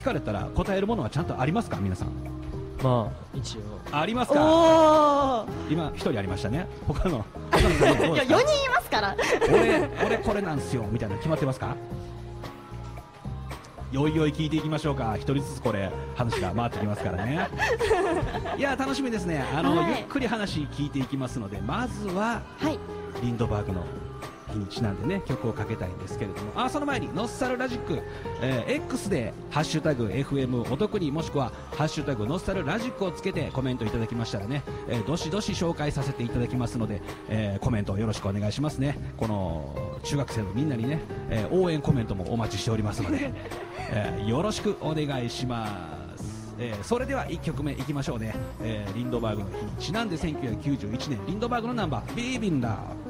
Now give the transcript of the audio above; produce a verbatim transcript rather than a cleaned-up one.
聞かれたら答えるものはちゃんとありますか皆さん。 まあ一応ありますか。 お今一人ありましたね。他の他の人はどうーいやですか。 よにんいますから俺俺これなんすよみたいなの決まってますか。よいよい聞いていきましょうか。一人ずつこれ話が回ってきますからね。いや楽しみですね。あの、 はいゆっくり話聞いていきますので、まずははいリンドバーグの日にちなんでね曲をかけたいんですけれども、あその前にノスタルラジック、えー X でハッシュタグ エフエム お得にもしくはハッシュタグノスタルラジックをつけてコメントいただきましたらね、えーどしどし紹介させていただきますので、えーコメントよろしくお願いしますね。この中学生のみんなにね、えー応援コメントもお待ちしておりますので、えーよろしくお願いします。えーそれではいっきょくめいきましょうね。えーリンドバーグの日にちなんでせんきゅうひゃくきゅうじゅういちねんリンドバーグのナンバービービンラー